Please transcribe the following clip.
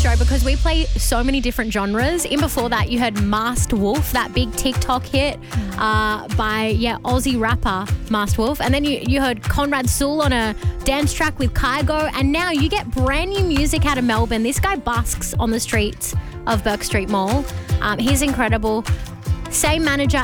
show because we play so many different genres. In before that, you heard Masked Wolf, that big TikTok hit by Aussie rapper Masked Wolf. And then you heard Conrad Sewell on a dance track with Kygo. And now you get brand new music out of Melbourne. This guy busks on the streets of Burke Street Mall. He's incredible. Same manager